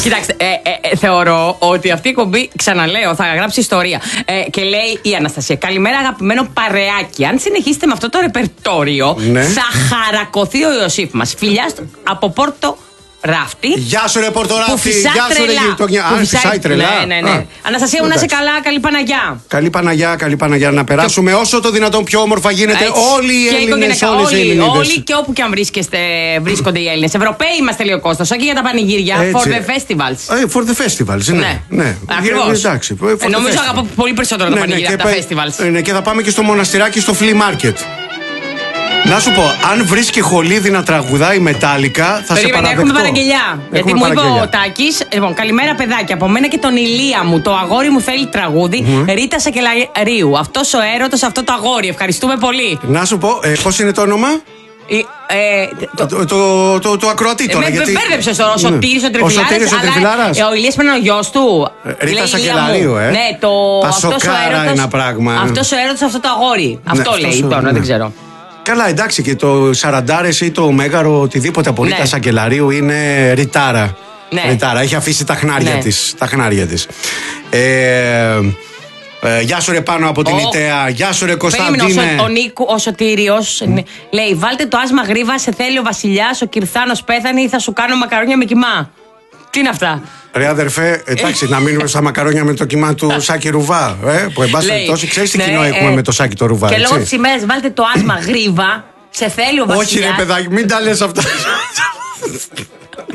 Κοιτάξτε, θεωρώ ότι αυτή η εκπομπή, ξαναλέω, θα γράψει ιστορία. Και λέει η Αναστασία: καλημέρα, αγαπημένο παρεάκι. Αν συνεχίσετε με αυτό το ρεπερτόριο, θα χαρακωθεί ο Ιωσήφ μας. Φιλιά από Πόρτο Ράφτη. Γεια σου, ρε Πορτοράφτη. Γεια σου, ρε γειτονιά. Φυσάει τρελά. Ναι. Αναστασία μου, να είσαι καλά. Καλή Παναγιά. Καλή Παναγιά. Να περάσουμε όσο το δυνατόν πιο όμορφα γίνεται. Όλοι οι Έλληνες, όλοι και όπου και αν βρίσκονται οι Έλληνες. Ευρωπαίοι είμαστε, λέει ο Κώστας. Όχι για τα πανηγύρια. For the festivals. For the festivals, ναι. Ακριβώς. Νομίζω αγαπώ πολύ περισσότερο τα πανηγύρια από τα festivals. Και θα πάμε και στο μοναστηράκι, στο flea market. Να σου πω, αν βρίσκει Χολίδη να τραγουδάει Μετάλλικα, θα σε παραδεχτώ. Έχουμε παραγγελιά. Γιατί μου είπε ο Τάκης, λοιπόν, καλημέρα παιδάκια, από μένα και τον Ηλία μου. Το αγόρι μου θέλει τραγούδι. Ρίτα Σακελαρίου. Αυτός ο έρωτας, αυτό το αγόρι. Ευχαριστούμε πολύ. Να σου πω, πώς είναι το όνομα? Το ακροατή τώρα. Με μπέρδεψες τώρα, ο Σωτήρης ο Τριφυλάρας. Ο Ηλίας πρέπει να είναι ο γιος του. Ρίτα Σακελαρίου, Ναι, Πασοκάρα ένα πράγμα. Αυτός ο έρωτας, αυτό το αγόρι. Αυτό λέει τώρα, δεν ξέρω. Καλά, εντάξει, και το Σαραντάρες ή το Μέγαρο, οτιδήποτε από Ρίτα Σακελαρίου είναι ρητάρα. Ρητάρα, έχει αφήσει τα χνάρια της. Γεια σου ρε πάνω από την Ιταία. Γεια σου ρε Κωνσταντίνε. Ο Σωτήριος λέει: βάλτε το άσμα γρήβα, σε θέλει ο βασιλιάς, ο Κυρθάνος πέθανε ή θα σου κάνω μακαρόνια με κιμά. Τι είναι αυτά? Ρε αδερφέ, εντάξει, να μείνουμε στα μακαρόνια με το κιμά του Σάκη Ρουβά. Που εν πάση περιπτώσει, ξέρεις τι κοινό έχουμε με το Σάκη το Ρουβά. Και λόγω της ημέρας, βάλτε το άσμα γρήβα, σε θέλει ο βασιλιάς. Όχι ρε παιδάκι, μην τα λες αυτά.